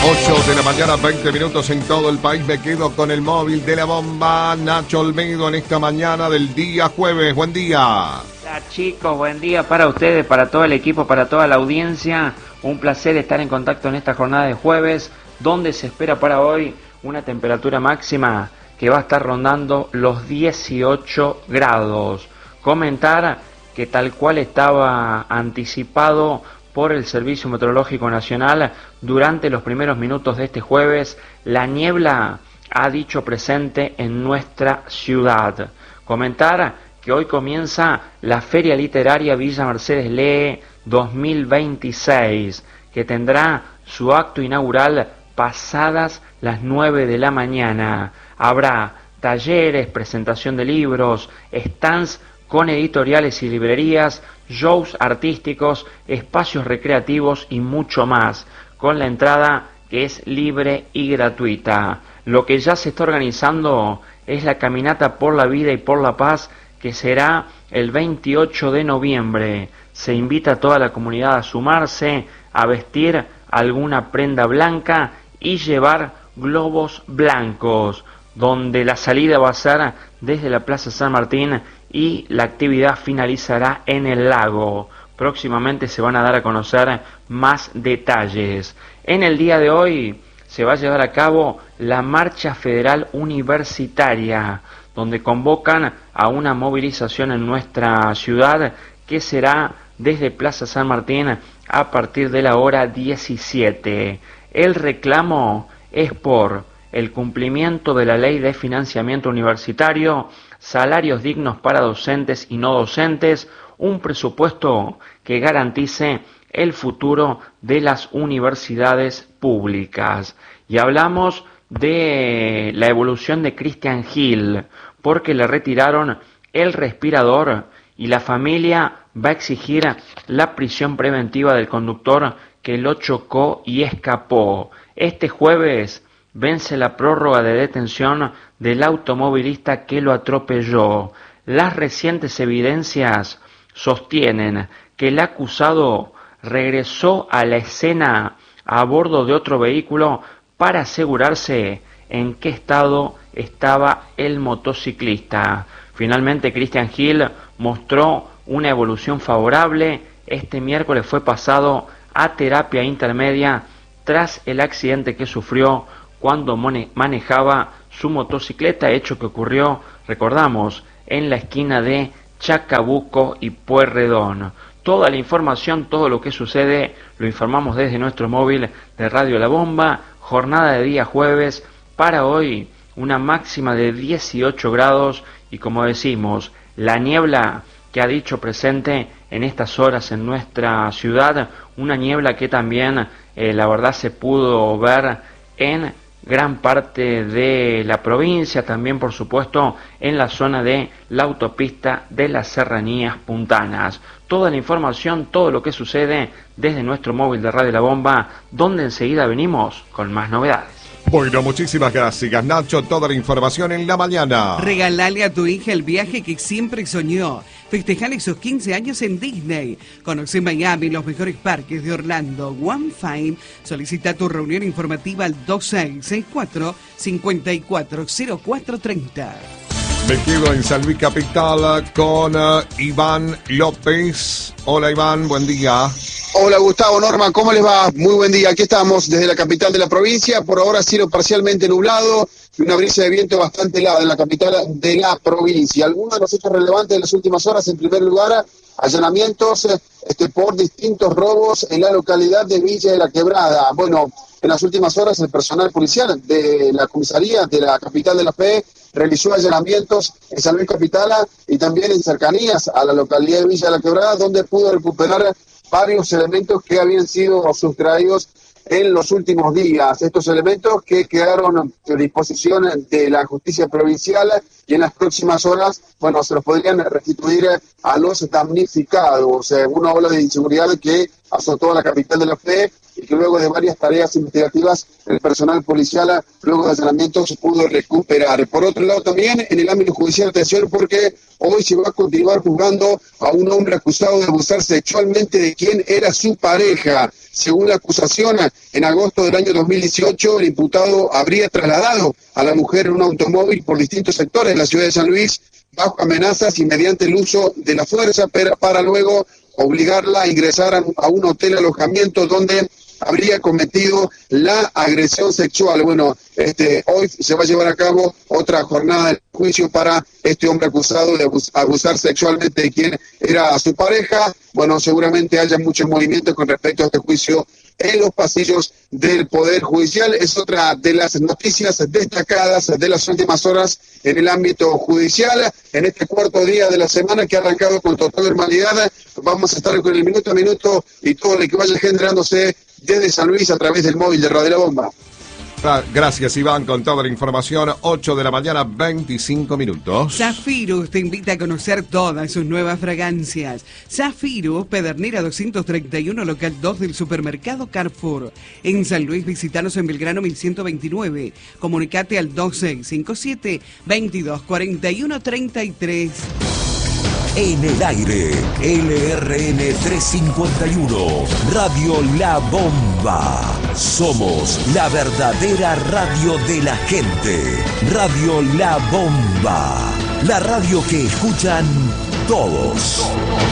8 de la mañana, 20 minutos en todo el país. Me quedo con el móvil de la bomba. Nacho Olmedo en esta mañana del día jueves. Buen día. Hola chicos, buen día para ustedes, para todo el equipo, para toda la audiencia. Un placer estar en contacto en esta jornada de jueves, donde se espera para hoy una temperatura máxima que va a estar rondando los 18 grados. Comentar que tal cual estaba anticipado por el Servicio Meteorológico Nacional, durante los primeros minutos de este jueves, la niebla ha dicho presente en nuestra ciudad. Comentar que hoy comienza la Feria Literaria Villa Mercedes Lee 2026, que tendrá su acto inaugural pasadas las 9 de la mañana. Habrá talleres, presentación de libros, stands con editoriales y librerías, shows artísticos, espacios recreativos y mucho más, con la entrada que es libre y gratuita. Lo que ya se está organizando es la Caminata por la Vida y por la Paz, que será el 28 de noviembre. Se invita a toda la comunidad a sumarse, a vestir alguna prenda blanca y llevar globos blancos, donde la salida va a ser desde la Plaza San Martín y la actividad finalizará en el lago. Próximamente se van a dar a conocer más detalles. En el día de hoy se va a llevar a cabo la Marcha Federal Universitaria, donde convocan a una movilización en nuestra ciudad que será desde Plaza San Martín a partir de la hora 17. El reclamo es por el cumplimiento de la Ley de Financiamiento Universitario, salarios dignos para docentes y no docentes, un presupuesto que garantice el futuro de las universidades públicas. Y hablamos de la evolución de Christian Hill, porque le retiraron el respirador y la familia va a exigir la prisión preventiva del conductor que lo chocó y escapó. Este jueves vence la prórroga de detención del automovilista que lo atropelló. Las recientes evidencias sostienen que el acusado regresó a la escena a bordo de otro vehículo para asegurarse en qué estado estaba el motociclista. Finalmente, Christian Hill mostró una evolución favorable. Este miércoles fue pasado a terapia intermedia tras el accidente que sufrió cuando manejaba su motocicleta, hecho que ocurrió, recordamos, en la esquina de Chacabuco y Pueyrredón. Toda la información, todo lo que sucede, lo informamos desde nuestro móvil de Radio La Bomba. Jornada de día jueves, para hoy una máxima de 18 grados y, como decimos, la niebla que ha dicho presente en estas horas en nuestra ciudad, una niebla que también la verdad se pudo ver en gran parte de la provincia, también por supuesto en la zona de la autopista de las Serranías Puntanas. Toda la información, todo lo que sucede desde nuestro móvil de Radio La Bomba, donde enseguida venimos con más novedades. Bueno, muchísimas gracias, Nacho. Toda la información en la mañana. Regalale a tu hija el viaje que siempre soñó. Festejar esos 15 años en Disney. Conoce Miami, los mejores parques de Orlando. One Fine. Solicita tu reunión informativa al 2664-540430. Me quedo en San Luis Capital con Iván López. Hola Iván, buen día. Hola Gustavo, Norma, ¿cómo les va? Muy buen día, aquí estamos desde la capital de la provincia, por ahora cielo parcialmente nublado y una brisa de viento bastante helada en la capital de la provincia. Algunos de los hechos relevantes de las últimas horas, en primer lugar, allanamientos por distintos robos en la localidad de Villa de la Quebrada. Bueno, en las últimas horas el personal policial de la comisaría de la capital de la FE realizó allanamientos en San Luis Capital y también en cercanías a la localidad de Villa de la Quebrada, donde pudo recuperar varios elementos que habían sido sustraídos en los últimos días. Estos elementos que quedaron a disposición de la justicia provincial y en las próximas horas, bueno, se los podrían restituir a los damnificados. Una ola de inseguridad que azotó a la capital de la FE y que luego de varias tareas investigativas el personal policial, luego de allanamientos, pudo recuperar. Por otro lado, también en el ámbito judicial, atención, porque hoy se va a continuar juzgando a un hombre acusado de abusar sexualmente de quien era su pareja. Según la acusación, en agosto del año 2018, el imputado habría trasladado a la mujer en un automóvil por distintos sectores de la ciudad de San Luis, bajo amenazas y mediante el uso de la fuerza, para luego obligarla a ingresar a un hotel alojamiento donde habría cometido la agresión sexual. Bueno, hoy se va a llevar a cabo otra jornada de juicio para este hombre acusado de abusar sexualmente de quien era su pareja. Bueno, seguramente haya muchos movimientos con respecto a este juicio en los pasillos del Poder Judicial. Es otra de las noticias destacadas de las últimas horas en el ámbito judicial. En este cuarto día de la semana que ha arrancado con total normalidad, vamos a estar con el minuto a minuto y todo lo que vaya generándose desde San Luis a través del móvil de Radio La Bomba. Gracias, Iván, con toda la información. 8 de la mañana, 25 minutos. Zafirus te invita a conocer todas sus nuevas fragancias. Zafirus, Pedernera 231, local 2 del supermercado Carrefour. En San Luis, visitanos en Belgrano 1129. Comunicate al 2657-224133. En el aire, LRN 351, Radio La Bomba. Somos la verdadera radio de la gente. Radio La Bomba, la radio que escuchan todos.